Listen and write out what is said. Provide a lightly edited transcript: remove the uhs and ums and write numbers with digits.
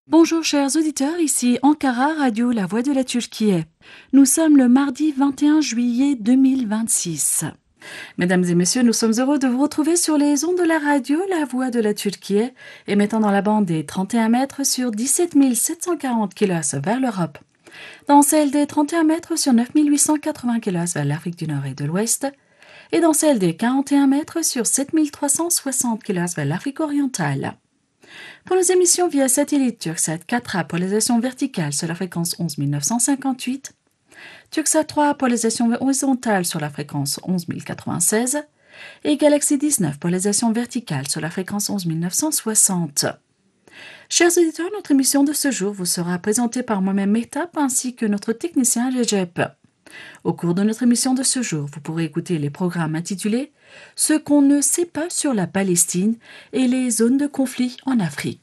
Bonjour chers auditeurs, ici Ankara Radio, la voix de la Turquie. Nous sommes le mardi 21 juillet 2026. Mesdames et messieurs, nous sommes heureux de vous retrouver sur les ondes de la radio, la voix de la Turquie, émettant dans la bande des 31 mètres sur 17 740 kHz vers l'Europe, dans celle des 31 mètres sur 9 880 kHz vers l'Afrique du Nord et de l'Ouest, et dans celle des 41 mètres sur 7 360 kHz vers l'Afrique orientale. Pour nos émissions via satellite Turksat 4A, polarisation verticale sur la fréquence 11 958, Turksat 3, polarisation horizontale sur la fréquence 11 096 et Galaxy 19, polarisation verticale sur la fréquence 11 960. Chers auditeurs, notre émission de ce jour vous sera présentée par moi-même Mehtap ainsi que notre technicien Recep. Au cours de notre émission de ce jour, vous pourrez écouter les programmes intitulés « Ce qu'on ne sait pas sur la Palestine et les zones de conflit en Afrique ».